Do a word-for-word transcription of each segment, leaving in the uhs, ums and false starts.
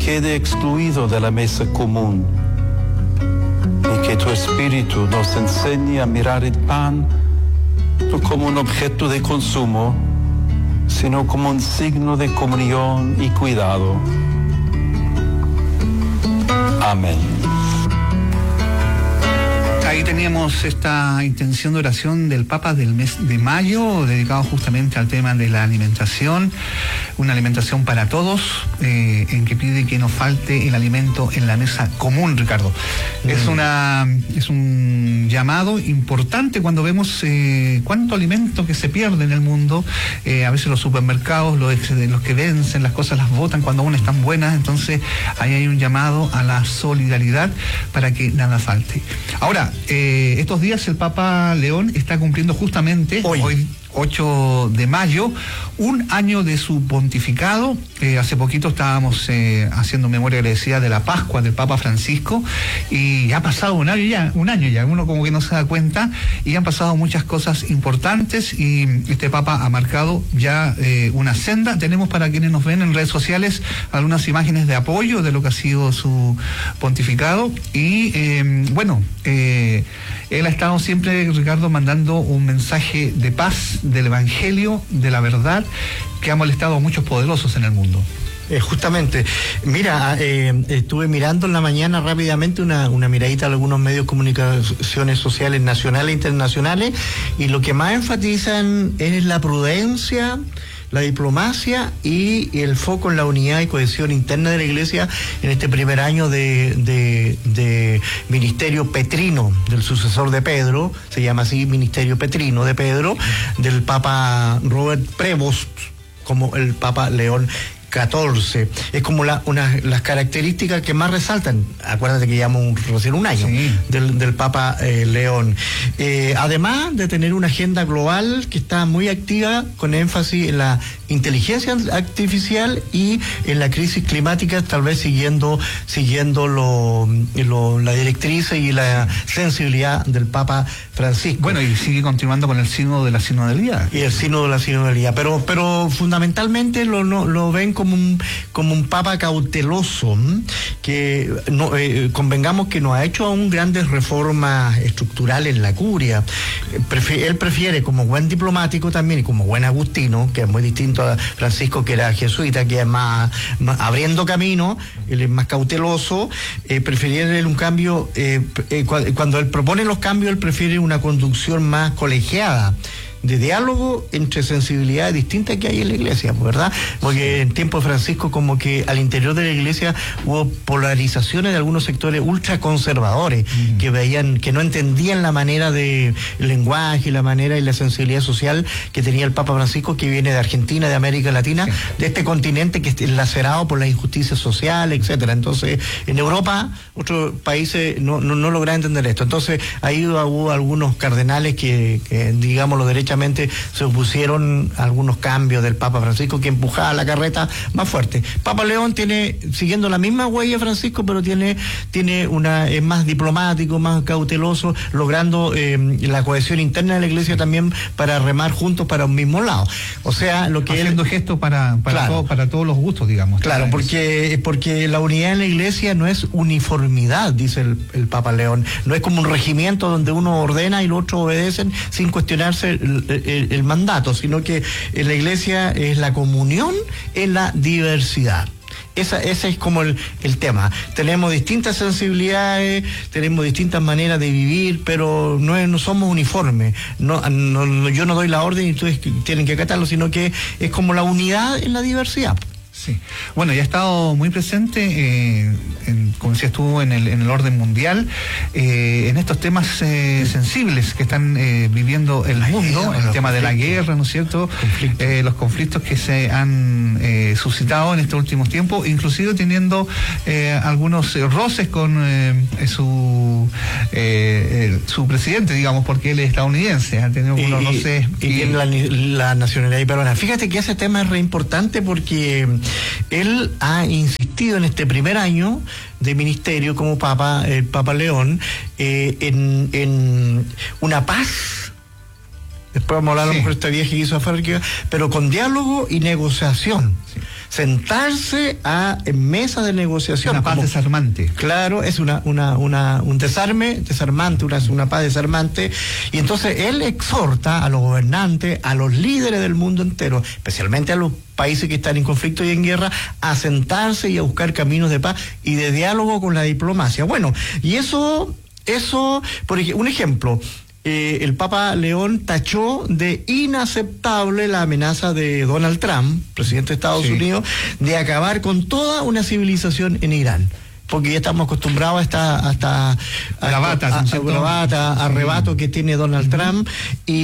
quede excluido de la mesa común. Y que tu espíritu nos enseñe a mirar el pan no como un objeto de consumo, sino como un signo de comunión y cuidado. Amén. Ahí teníamos esta intención de oración del Papa del mes de mayo, dedicado justamente al tema de la alimentación, una alimentación para todos, eh, en que pide que no falte el alimento en la mesa común, Ricardo. Mm. Es una es un llamado importante cuando vemos eh, cuánto alimento que se pierde en el mundo. Eh, a veces los supermercados, los, los que vencen, las cosas las botan cuando aún están buenas, entonces ahí hay un llamado a la solidaridad para que nada falte. Ahora, Eh, estos días el Papa León está cumpliendo justamente hoy, hoy ocho de mayo, un año de su pontificado. Eh, hace poquito estábamos eh, haciendo memoria agradecida de la Pascua del Papa Francisco y ha pasado un año ya, un año ya, uno como que no se da cuenta, y han pasado muchas cosas importantes y este Papa ha marcado ya eh, una senda. Tenemos para quienes nos ven en redes sociales algunas imágenes de apoyo de lo que ha sido su pontificado y eh, bueno, eh, él ha estado siempre, Ricardo, mandando un mensaje de paz, del Evangelio, de la verdad, que ha molestado a muchos poderosos en el mundo. Eh, justamente, mira, eh, estuve mirando en la mañana rápidamente una, una miradita a algunos medios de comunicaciones sociales nacionales e internacionales, y lo que más enfatizan es la prudencia, la diplomacia y el foco en la unidad y cohesión interna de la Iglesia en este primer año de, de, de ministerio petrino del sucesor de Pedro, se llama así, ministerio petrino de Pedro, del Papa Robert Prevost, como el Papa León catorce. Es como la, una, las características que más resaltan. Acuérdate que llevamos recién un año sí. del, del Papa eh, León. Eh, además de tener una agenda global que está muy activa, con énfasis en la inteligencia artificial y en la crisis climática, tal vez siguiendo siguiendo lo, lo, la directriz y la sensibilidad del Papa Francisco. Bueno, y sigue continuando con el sínodo de la sinodalidad. Y el sínodo de la sinodalidad. Pero, pero fundamentalmente lo, no, lo ven como un, como un Papa cauteloso, que no, eh, convengamos que no ha hecho aún grandes reformas estructurales en la curia. Prefiere, él prefiere, como buen diplomático también, y como buen agustino, que es muy distinto a Francisco, que era jesuita, que es más, más abriendo camino, él es más cauteloso, eh, prefiere un cambio, eh, eh, cuando él propone los cambios, él prefiere una conducción más colegiada, de diálogo entre sensibilidades distintas que hay en la Iglesia, ¿verdad? Porque en tiempo de Francisco, como que al interior de la Iglesia hubo polarizaciones de algunos sectores ultraconservadores, mm. que veían, que no entendían la manera de el lenguaje, la manera y la sensibilidad social que tenía el Papa Francisco, que viene de Argentina, de América Latina, sí. de este continente que es lacerado por la injusticia social, etcétera. Entonces, en Europa, otros países no, no, no lograron entender esto. Entonces, ahí hubo algunos cardenales que, que digamos, los derechos se opusieron a algunos cambios del Papa Francisco, que empujaba la carreta más fuerte. Papa León tiene, siguiendo la misma huella de Francisco, pero tiene, tiene una, es más diplomático, más cauteloso, logrando eh, la cohesión interna de la Iglesia también para remar juntos para un mismo lado. O sea, lo que haciendo él, gestos para, para, claro, todo, para todos los gustos, digamos. Claro, porque, porque la unidad en la Iglesia no es uniformidad, dice el, el Papa León. No es como un regimiento donde uno ordena y los otros obedecen sin cuestionarse el, El, el mandato, sino que en la Iglesia es la comunión en la diversidad. Esa, ese es como el, el tema. Tenemos distintas sensibilidades, tenemos distintas maneras de vivir, pero no, es, no somos uniformes. No, no, yo no doy la orden y ustedes tienen que acatarlo, sino que es como la unidad en la diversidad. Sí, bueno, ya ha estado muy presente, eh, en, como decías tú, en el, en el orden mundial, eh, en estos temas eh, sensibles que están eh, viviendo el mundo, el tema de la guerra, ¿no es cierto? Eh, los conflictos que se han eh, suscitado en estos últimos tiempos, inclusive teniendo eh, algunos eh, roces con eh, su eh, eh, su presidente, digamos, porque él es estadounidense, ha tenido y, unos roces. Y, y tiene la, la nacionalidad peruana. Fíjate que ese tema es re importante porque él ha insistido en este primer año de ministerio como Papa, el Papa León, eh, en, en una paz. Después vamos a hablar sí. a lo mejor de esta vieja que hizo África, pero con diálogo y negociación. Sí. sentarse a en mesa de negociación. Una paz como, desarmante. Claro, es una, una, una, un desarme desarmante, una, una paz desarmante. Y entonces él exhorta a los gobernantes, a los líderes del mundo entero, especialmente a los países que están en conflicto y en guerra, a sentarse y a buscar caminos de paz y de diálogo con la diplomacia. Bueno, y eso, eso, por ejemplo, un ejemplo, eh, el Papa León tachó de inaceptable la amenaza de Donald Trump, presidente de Estados sí. Unidos, de acabar con toda una civilización en Irán. Porque ya estamos acostumbrados a esta hasta bravata, a, a, bravata, a arrebato que tiene Donald uh-huh. Trump y,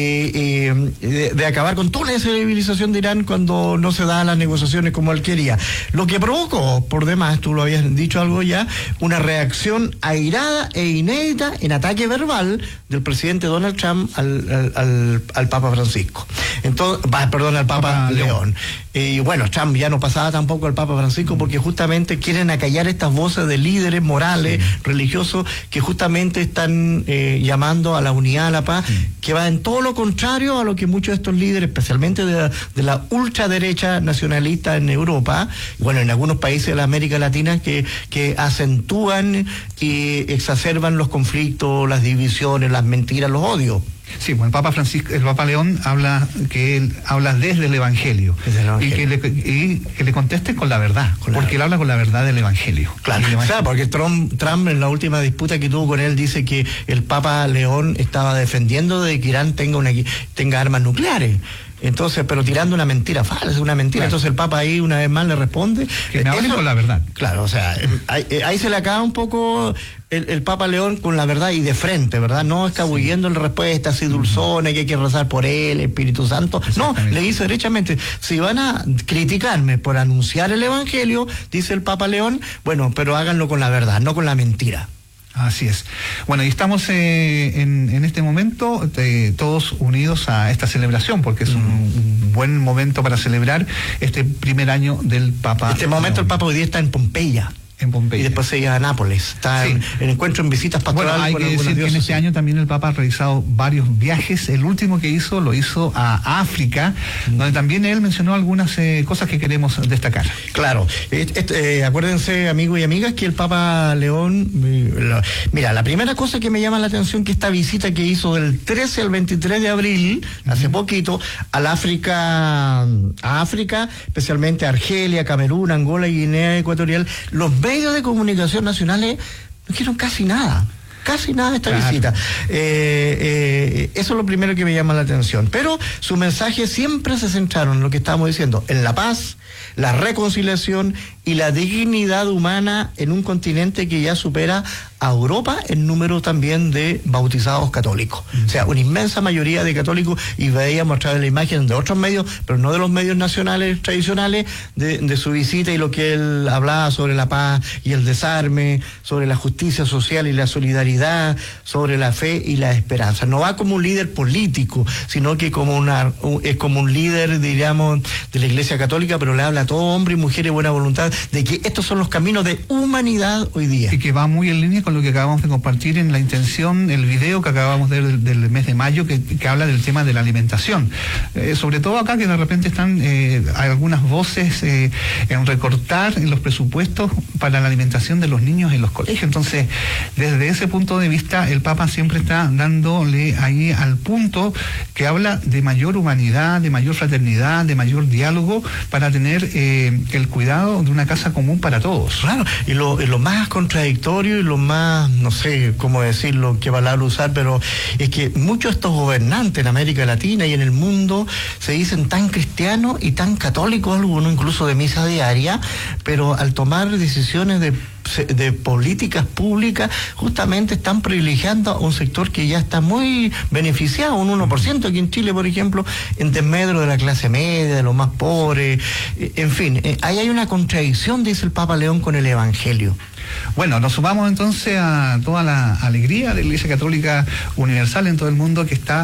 y de, de acabar con toda la civilización de Irán cuando no se da las negociaciones como él quería. Lo que provocó, por demás, tú lo habías dicho algo ya, una reacción airada e inédita en ataque verbal del presidente Donald Trump al, al, al, al Papa Francisco. Entonces, va, perdón, al Papa, Papa León. León. Y bueno, Trump ya no pasaba tampoco al Papa Francisco porque justamente quieren acallar estas voces de líderes morales, sí. religiosos, que justamente están eh, llamando a la unidad, a la paz, sí. que va en todo lo contrario a lo que muchos de estos líderes, especialmente de la, de la ultraderecha nacionalista en Europa, bueno, en algunos países de la América Latina, que, que acentúan y exacerban los conflictos, las divisiones, las mentiras, los odios. Sí, bueno, el Papa Francisco, el Papa León habla que él habla desde el Evangelio, desde el Evangelio. Y, que le, y que le conteste con la verdad, con porque la él habla con la verdad del Evangelio. Claro, Evangelio. Claro, porque Trump, Trump en la última disputa que tuvo con él dice que el Papa León estaba defendiendo de que Irán tenga una tenga armas nucleares. Entonces, pero tirando una mentira falsa, una mentira. Claro. Entonces el Papa ahí una vez más le responde. Que me hable con la verdad. Claro, o sea, ahí, ahí se le acaba un poco el, el Papa León con la verdad y de frente, ¿verdad? No escabullendo sí. en respuesta así dulzona, que hay que rezar por él, Espíritu Santo. No, le dice derechamente, si van a criticarme por anunciar el Evangelio, dice el Papa León, bueno, pero háganlo con la verdad, no con la mentira. Así es. Bueno, y estamos eh, en, en este momento eh, todos unidos a esta celebración, porque es un, un buen momento para celebrar este primer año del Papa. Este momento León. El Papa hoy día está en Pompeya. En Pompeya. Y después se iba a Nápoles. Está sí. en, en encuentro en visitas pastorales. Bueno, hay con que decir que en este año también el Papa ha realizado varios viajes. El último que hizo lo hizo a África, mm. donde también él mencionó algunas eh, cosas que queremos destacar. Claro. Este, eh, acuérdense, amigos y amigas, que el Papa León... Lo, mira, la primera cosa que me llama la atención que esta visita que hizo del trece al veintitrés de abril, mm. hace poquito, al África, a África, especialmente a Argelia, Camerún, Angola y Guinea Ecuatorial, los medios de comunicación nacionales no dijeron casi nada, casi nada de esta claro. visita. Eh, eh, eso es lo primero que me llama la atención. Pero su mensaje siempre se centraron en lo que estábamos diciendo, en la paz, la reconciliación y la dignidad humana en un continente que ya supera a Europa en número también de bautizados católicos. Mm. O sea, una inmensa mayoría de católicos, y veíamos a través de la imagen de otros medios, pero no de los medios nacionales tradicionales, de, de su visita y lo que él hablaba sobre la paz y el desarme, sobre la justicia social y la solidaridad, sobre la fe y la esperanza. No va como un líder político, sino que como una, un, es como un líder, diríamos, de la Iglesia Católica, pero le habla a todo hombre y mujer de buena voluntad de que estos son los caminos de humanidad hoy día. Y que va muy en línea con lo que acabamos de compartir en la intención, el video que acabamos de ver del, del mes de mayo, que, que habla del tema de la alimentación. Eh, sobre todo acá, que de repente están eh, hay algunas voces eh, en recortar en los presupuestos para la alimentación de los niños en los colegios. Entonces, desde ese punto de vista, el Papa siempre está dándole ahí al punto que habla de mayor humanidad, de mayor fraternidad, de mayor diálogo, para tener eh, el cuidado de una casa común para todos. Claro, y lo, y lo más contradictorio y lo más, no sé cómo decirlo, qué palabra usar, pero es que muchos de estos gobernantes en América Latina y en el mundo se dicen tan cristianos y tan católicos, algunos incluso de misa diaria, pero al tomar decisiones de de políticas públicas justamente están privilegiando a un sector que ya está muy beneficiado, un uno por ciento aquí en Chile, por ejemplo, en desmedro de la clase media, de los más pobres, en fin, ahí hay una contradicción, dice el Papa León, con el Evangelio. Bueno, nos sumamos entonces a toda la alegría de la Iglesia Católica Universal en todo el mundo, que está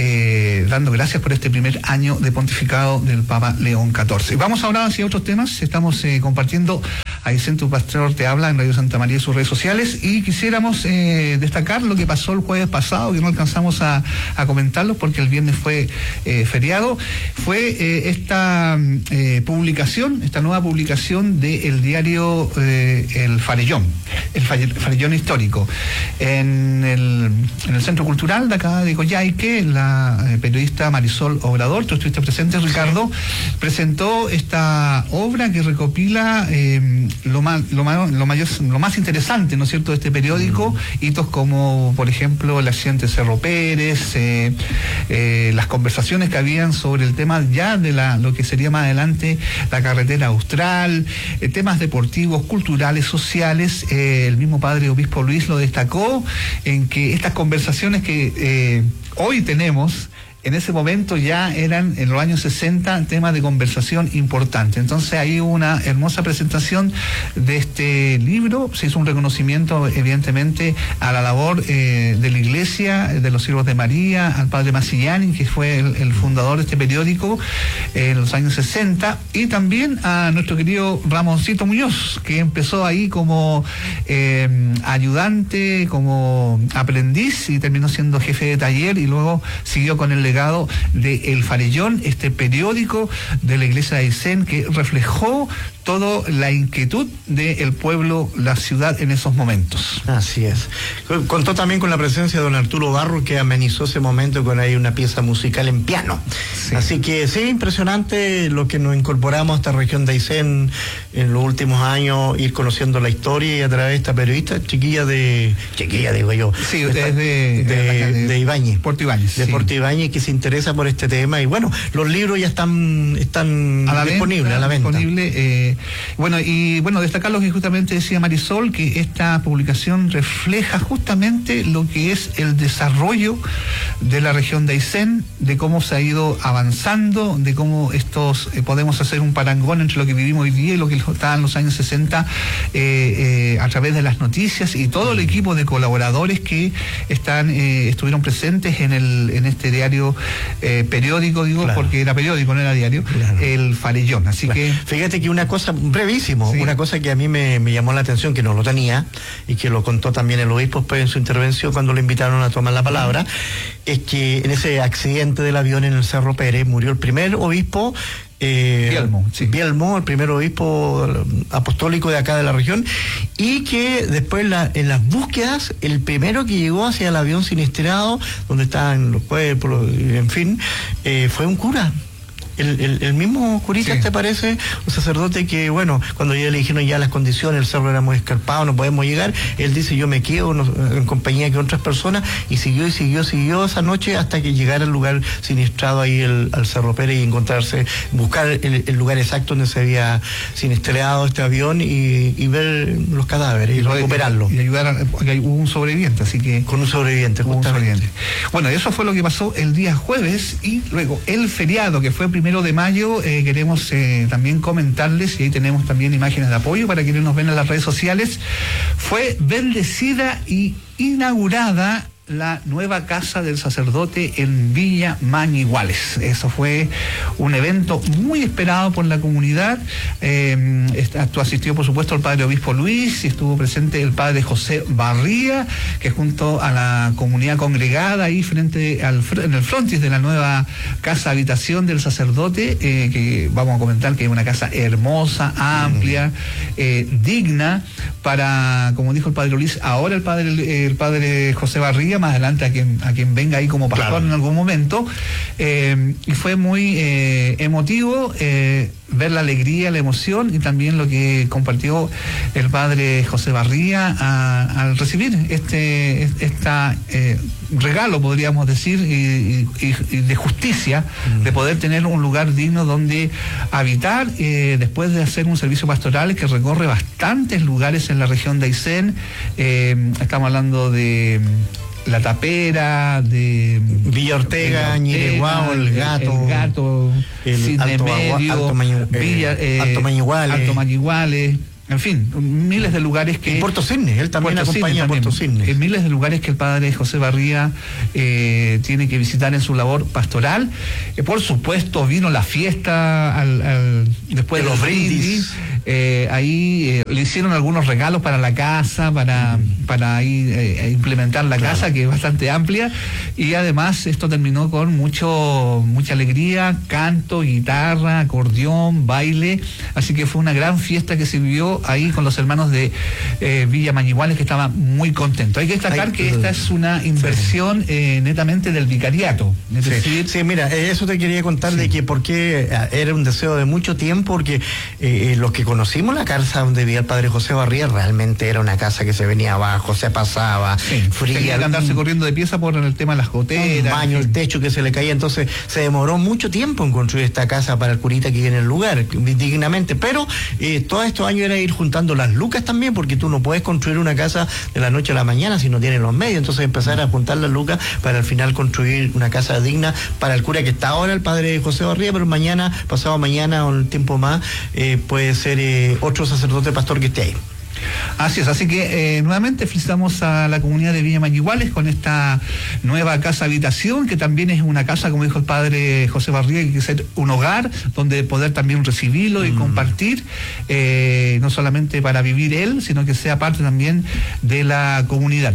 eh, dando gracias por este primer año de pontificado del Papa León catorce. Vamos ahora hacia otros temas. Estamos eh, compartiendo Aysén, tu pastor te habla en Radio Santa María y sus redes sociales, y quisiéramos eh, destacar lo que pasó el jueves pasado, que no alcanzamos a, a comentarlo porque el viernes fue eh, feriado. Fue eh, esta eh, publicación, esta nueva publicación del diario eh, El Farellón, el Farellón histórico, en el, en el Centro Cultural de acá de Coyhaique. La eh, periodista Marisol Obrador, tú estuviste presente, Ricardo, presentó esta obra que recopila eh, lo más lo más lo mayor, lo más interesante, ¿no es cierto?, de este periódico, mm. hitos como, por ejemplo, el accidente Cerro Pérez, eh, eh, las conversaciones que habían sobre el tema ya de la lo que sería más adelante la carretera austral, eh, temas deportivos, culturales, sociales. Eh, el mismo padre obispo Luis lo destacó, en que estas conversaciones que eh, hoy tenemos, en ese momento ya eran, en los años sesenta, temas de conversación importante. Entonces hay una hermosa presentación de este libro. Se hizo un reconocimiento, evidentemente, a la labor eh, de la Iglesia, de los Siervos de María, al padre Massillani, que fue el, el fundador de este periódico eh, en los años sesenta, y también a nuestro querido Ramoncito Muñoz, que empezó ahí como eh, ayudante, como aprendiz, y terminó siendo jefe de taller, y luego siguió con el legado de El Farellón, este periódico de la iglesia de Aysén, que reflejó toda la inquietud del pueblo, la ciudad en esos momentos. Así es. Contó también con la presencia de don Arturo Barro, que amenizó ese momento con ahí una pieza musical en piano. Sí. Así que sí, impresionante lo que nos incorporamos a esta región de Aysén en los últimos años, ir conociendo la historia, y a través de esta periodista, chiquilla de... chiquilla digo yo. Sí, usted es de... de, de, de Ibáñez. Puerto Ibáñez. De sí. Puerto Ibáñez, que se interesa por este tema, y bueno, los libros ya están, están a la disponibles, venta, a la venta. Disponible, eh, bueno, y bueno, destacar lo que justamente decía Marisol, que esta publicación refleja justamente lo que es el desarrollo de la región de Aysén, de cómo se ha ido avanzando, de cómo estos eh, podemos hacer un parangón entre lo que vivimos hoy día y lo que estaba en los años sesenta, eh, eh, a través de las noticias, y todo el equipo de colaboradores que están eh, estuvieron presentes en el en este diario eh, periódico, digo, claro, porque era periódico, no era diario, claro, El Farellón. Así claro. que fíjate que una cosa brevísimo, sí. una cosa que a mí me, me llamó la atención, que no lo tenía, y que lo contó también el obispo pues, en su intervención cuando lo invitaron a tomar la palabra, es que en ese accidente del avión en el Cerro Pérez murió el primer obispo Eh, Bielmo, sí. Bielmo, el primer obispo apostólico de acá de la región, y que después la, en las búsquedas, el primero que llegó hacia el avión siniestrado, donde estaban los cuerpos, en fin, eh, fue un cura. El, el, el mismo curita, sí. ¿te parece? Un sacerdote que, bueno, cuando ya le dijeron ya las condiciones, el cerro era muy escarpado, no podemos llegar, él dice, yo me quedo no, en compañía de otras personas, y siguió y siguió, siguió esa noche hasta que llegara al lugar siniestrado ahí el, al Cerro Pérez, y encontrarse, buscar el, el lugar exacto donde se había siniestrado este avión, y, y ver los cadáveres y, y recuperarlo. Y ayudar a, porque hubo un sobreviviente, así que... Con un sobreviviente, justamente. Un sobreviviente. Bueno, eso fue lo que pasó el día jueves, y luego el feriado, que fue primero de mayo, eh, queremos eh, también comentarles, y ahí tenemos también imágenes de apoyo para quienes nos ven en las redes sociales. Fue bendecida y inaugurada la nueva casa del sacerdote en Villa Mañiguales. Eso fue un evento muy esperado por la comunidad. Eh, esto asistió, por supuesto, el padre obispo Luis, y estuvo presente el padre José Barría, que junto a la comunidad congregada ahí frente al en el frontis de la nueva casa habitación del sacerdote, eh, que vamos a comentar que es una casa hermosa, amplia, eh, digna para, como dijo el padre Luis, ahora el padre el padre José Barría, más adelante a quien a quien venga ahí como pastor, claro, en algún momento, eh, y fue muy eh, emotivo eh, ver la alegría, la emoción, y también lo que compartió el padre José Barría a, al recibir este esta eh, regalo, podríamos decir, y, y, y de justicia, mm. de poder tener un lugar digno donde habitar, eh, después de hacer un servicio pastoral que recorre bastantes lugares en la región de Aysén. Eh, estamos hablando de La Tapera, de Villa Ortega, Ñireguao, El Gato, El Gato, el Cisne Alto, Medio, Alto, Mañu, Villa, eh, Alto Mañiguales, Alto Mañiguales, en fin, miles de lugares que... Y Puerto Cisnes, él también Puerto acompaña Cisnes, a Puerto también, Cisnes. En miles de lugares que el padre José Barría eh, tiene que visitar en su labor pastoral. Eh, por supuesto, vino la fiesta al, al, después de, de los brindis. brindis. Eh, ahí eh, le hicieron algunos regalos para la casa, para, mm. para ahí eh, implementar la claro. casa, que es bastante amplia. Y además esto terminó con mucho mucha alegría, canto, guitarra, acordeón, baile. Así que fue una gran fiesta que se vivió ahí con los hermanos de eh, Villa Mañiguales, que estaban muy contentos. Hay que destacar Ay, que esta es una inversión sí. eh, netamente del vicariato. Es sí. decir, sí, mira, eso te quería contar sí. de que porque era un deseo de mucho tiempo, porque eh, los que conocimos la casa donde vivía el padre José Barría realmente era una casa que se venía abajo, se pasaba, sí. fría. Tenía que andarse corriendo de pieza por el tema de las goteras. Un baño, el techo que se le caía, entonces se demoró mucho tiempo en construir esta casa para el curita que vive en el lugar, dignamente, pero eh, todos estos años era ir juntando las lucas también, porque tú no puedes construir una casa de la noche a la mañana si no tienes los medios, entonces empezar a juntar las lucas para al final construir una casa digna para el cura que está ahora, el padre José Barría, pero mañana, pasado mañana o un tiempo más, eh, puede ser eh, otro sacerdote pastor que esté ahí. Así es, así que eh, nuevamente felicitamos a la comunidad de Villa Mañiguales con esta nueva casa habitación, que también es una casa, como dijo el padre José Barría, que quiere ser un hogar donde poder también recibirlo y mm. compartir, eh, no solamente para vivir él, sino que sea parte también de la comunidad.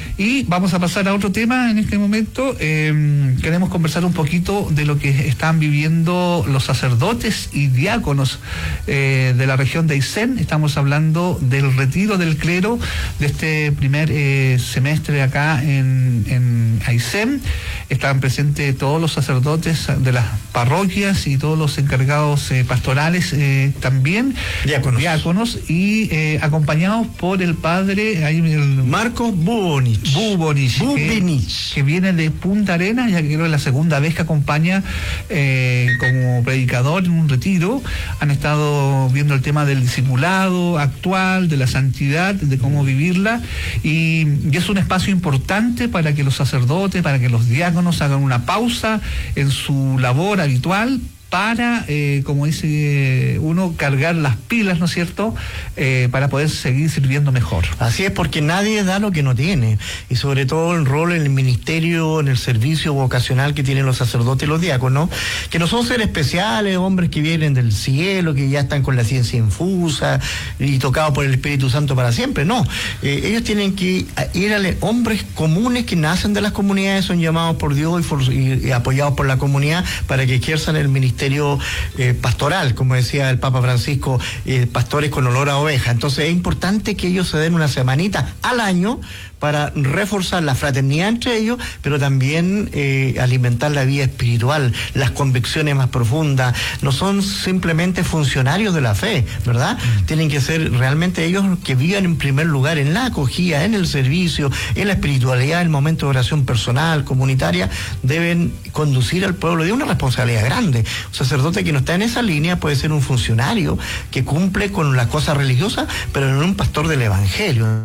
Y vamos a pasar a otro tema en este momento. Eh, queremos conversar un poquito de lo que están viviendo los sacerdotes y diáconos eh, de la región de Aysén. Estamos hablando del retiro del clero de este primer eh, semestre acá en, en Aysén. Están presentes todos los sacerdotes de las parroquias y todos los encargados eh, pastorales eh, también, diáconos, diáconos y eh, acompañados por el padre ahí el, Marcos Bubonich. Bubonich, que, que viene de Punta Arenas, ya que creo que es la segunda vez que acompaña eh, como predicador en un retiro. Han estado viendo el tema del discipulado actual, de la santidad, de cómo vivirla, y, y es un espacio importante para que los sacerdotes, para que los diáconos hagan una pausa en su labor habitual para, eh, como dice uno, cargar las pilas, ¿no es cierto?, eh, para poder seguir sirviendo mejor. Así es, porque nadie da lo que no tiene, y sobre todo el rol en el ministerio, en el servicio vocacional que tienen los sacerdotes y los diáconos, que no son seres especiales, hombres que vienen del cielo, que ya están con la ciencia infusa y tocados por el Espíritu Santo para siempre, no. Eh, ellos tienen que ir a hombres comunes que nacen de las comunidades, son llamados por Dios y, for, y, y apoyados por la comunidad para que ejerzan el ministerio Eh, pastoral, como decía el Papa Francisco, eh, pastores con olor a oveja. Entonces es importante que ellos se den una semanita al año para reforzar la fraternidad entre ellos, pero también eh, alimentar la vida espiritual, las convicciones más profundas. No son simplemente funcionarios de la fe, ¿verdad? Mm. Tienen que ser realmente ellos que vivan en primer lugar en la acogida, en el servicio, en la espiritualidad, en el momento de oración personal, comunitaria, deben conducir al pueblo de una responsabilidad grande. Un sacerdote que no está en esa línea puede ser un funcionario que cumple con las cosas religiosas, pero no un pastor del evangelio.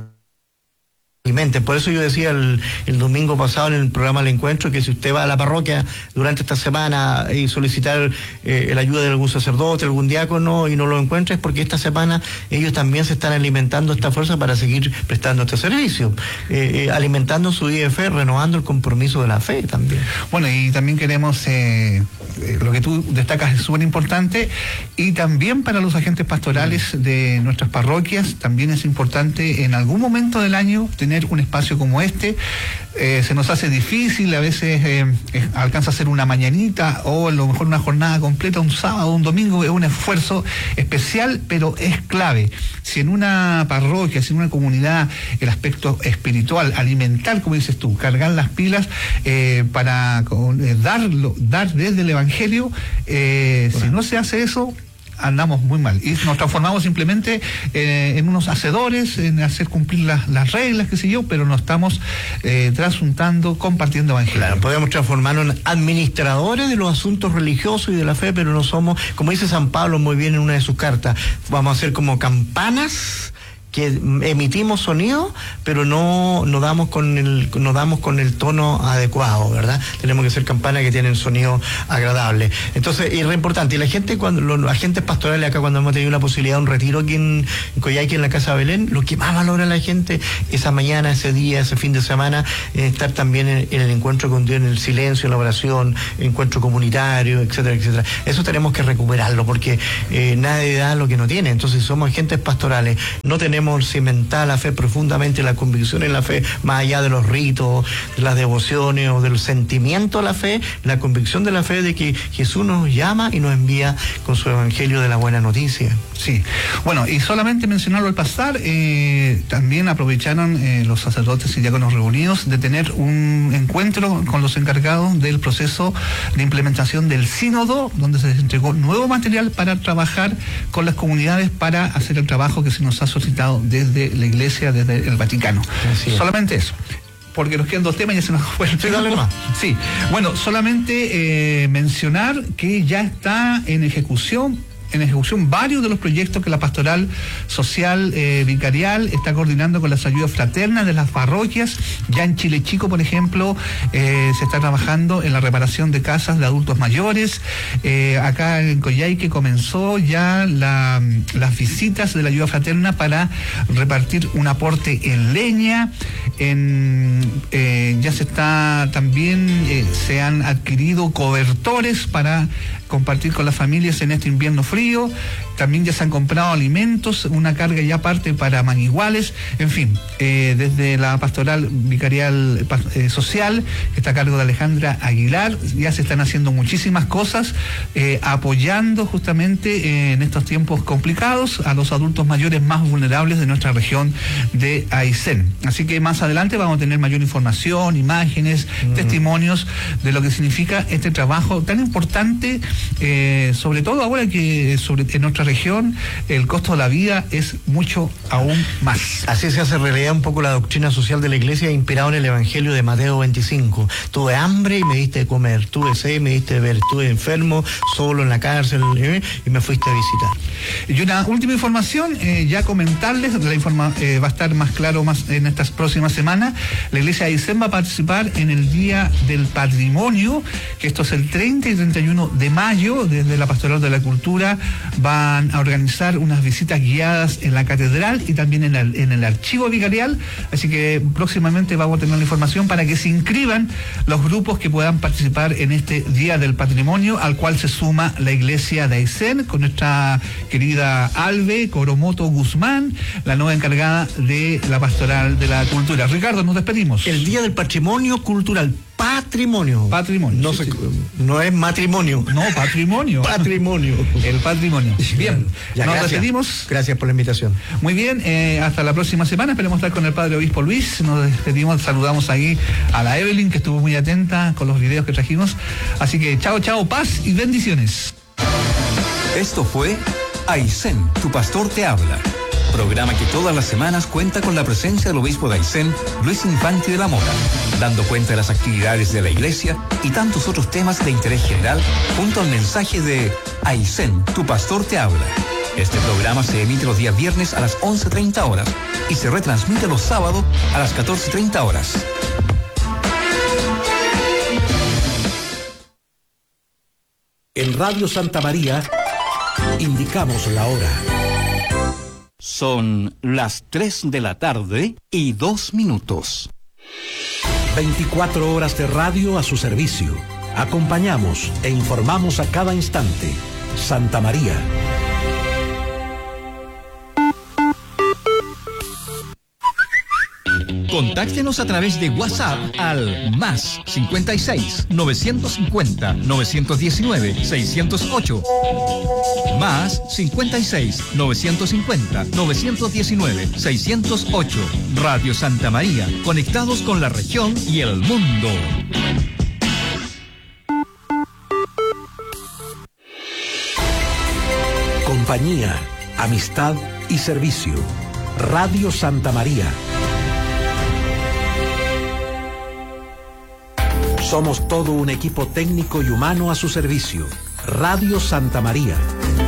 Por eso yo decía el, el domingo pasado en el programa El Encuentro que si usted va a la parroquia durante esta semana y solicitar eh, la ayuda de algún sacerdote, algún diácono y no lo encuentra, es porque esta semana ellos también se están alimentando esta fuerza para seguir prestando este servicio, eh, eh, alimentando su vida de fe, renovando el compromiso de la fe también. Bueno, y también queremos, eh, lo que tú destacas es súper importante, y también para los agentes pastorales de nuestras parroquias, también es importante en algún momento del año tener un espacio como este. Eh, se nos hace difícil, a veces eh, eh, alcanza a ser una mañanita o a lo mejor una jornada completa, un sábado, un domingo, es un esfuerzo especial, pero es clave. Si en una parroquia, si en una comunidad, el aspecto espiritual, alimentar, como dices tú, cargar las pilas eh, para eh, darlo, dar desde el Evangelio, eh, bueno. Si no se hace eso, andamos muy mal y nos transformamos simplemente eh, en unos hacedores, en hacer cumplir las, las reglas, qué sé yo, pero no estamos eh, trasuntando, compartiendo evangelio. Claro, podemos transformarnos en administradores de los asuntos religiosos y de la fe, pero no somos, como dice San Pablo muy bien en una de sus cartas, vamos a ser como campanas que emitimos sonido, pero no, no damos con el, no damos con el tono adecuado, ¿verdad? Tenemos que ser campanas que tienen sonido agradable. Entonces, es re importante. Y la gente, cuando los agentes pastorales acá, cuando hemos tenido la posibilidad de un retiro aquí en, en Coyhaique, en la Casa Belén, lo que más valora la gente esa mañana, ese día, ese fin de semana, es estar también en, en el encuentro con Dios, en el silencio, en la oración, encuentro comunitario, etcétera, etcétera. Eso tenemos que recuperarlo, porque eh, nadie da lo que no tiene. Entonces, si somos agentes pastorales, no tenemos cimentada la fe profundamente, la convicción en la fe, más allá de los ritos, de las devociones o del sentimiento de la fe, la convicción de la fe de que Jesús nos llama y nos envía con su evangelio de la buena noticia. Sí, bueno, y solamente mencionarlo al pasar, eh, también aprovecharon eh, los sacerdotes y diáconos reunidos de tener un encuentro con los encargados del proceso de implementación del sínodo, donde se les entregó nuevo material para trabajar con las comunidades para hacer el trabajo que se nos ha solicitado desde la Iglesia, desde el Vaticano. Solamente eso, porque nos quedan dos temas y ya se nos fue el tiempo. Sí, bueno, solamente eh, mencionar que ya está en ejecución en ejecución varios de los proyectos que la Pastoral Social eh, Vicarial está coordinando con las ayudas fraternas de las parroquias. Ya en Chile Chico, por ejemplo, eh, se está trabajando en la reparación de casas de adultos mayores. Eh, acá en Coyhaique comenzó ya la, las visitas de la ayuda fraterna para repartir un aporte en leña. En, eh, ya se está también, eh, se han adquirido cobertores para compartir con las familias en este invierno frío. También ya se han comprado alimentos, una carga ya aparte para Maniguales. En fin, eh, desde la Pastoral Vicarial eh, Social, que está a cargo de Alejandra Aguilar, ya se están haciendo muchísimas cosas, eh, apoyando justamente eh, en estos tiempos complicados a los adultos mayores más vulnerables de nuestra región de Aysén. Así que más adelante vamos a tener mayor información, imágenes, mm. testimonios de lo que significa este trabajo tan importante, eh, sobre todo ahora que sobre, en nuestra región el costo de la vida es mucho aún más. Así se hace realidad un poco la doctrina social de la Iglesia, inspirado en el Evangelio de Mateo veinticinco. Tuve hambre y me diste de comer, tuve sed y me diste de beber, estuve enfermo, solo en la cárcel eh, y me fuiste a visitar. Y una última información, eh, ya comentarles, la informa, eh, va a estar más claro más en estas próximas semanas. La Iglesia de Aysén va a participar en el Día del Patrimonio, que esto es el treinta y treinta y uno de mayo. Desde la Pastoral de la Cultura van a organizar unas visitas guiadas en la catedral y también en el, en el archivo vicarial, así que próximamente vamos a tener la información para que se inscriban los grupos que puedan participar en este Día del Patrimonio, al cual se suma la Iglesia de Aysén con nuestra querida Albe Coromoto Guzmán, la nueva encargada de la Pastoral de la Cultura. Ricardo, nos despedimos. El Día del Patrimonio Cultural. Patrimonio. Patrimonio. No, sí, se, sí. no es matrimonio. No, patrimonio. Patrimonio. El patrimonio. Bien, ya, nos gracias. despedimos. Gracias por la invitación. Muy bien, eh, hasta la próxima semana. Esperemos estar con el Padre Obispo Luis. Nos despedimos, saludamos ahí a la Evelyn, que estuvo muy atenta con los videos que trajimos. Así que chao, chao, paz y bendiciones. Esto fue Aysén, tu pastor te habla. Programa que todas las semanas cuenta con la presencia del obispo de Aysén, Luis Infante de la Mora, dando cuenta de las actividades de la iglesia y tantos otros temas de interés general, junto al mensaje de Aysén, tu pastor te habla. Este programa se emite los días viernes a las once treinta horas y se retransmite los sábados a las catorce treinta horas. En Radio Santa María indicamos la hora. Son las tres de la tarde y dos minutos. veinticuatro horas de radio a su servicio. Acompañamos e informamos a cada instante. Santa María. Contáctenos a través de WhatsApp al más cincuenta y seis, novecientos cincuenta, novecientos diecinueve, seiscientos ocho. Más cincuenta y seis, novecientos cincuenta, novecientos diecinueve, seiscientos ocho. Radio Santa María, conectados con la región y el mundo. Compañía, amistad y servicio. Radio Santa María. Somos todo un equipo técnico y humano a su servicio. Radio Santa María.